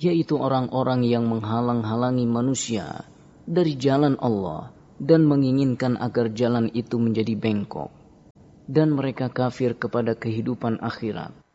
yaitu orang-orang yang menghalang-halangi manusia dari jalan Allah dan menginginkan agar jalan itu menjadi bengkok. Dan mereka kafir kepada kehidupan akhirat.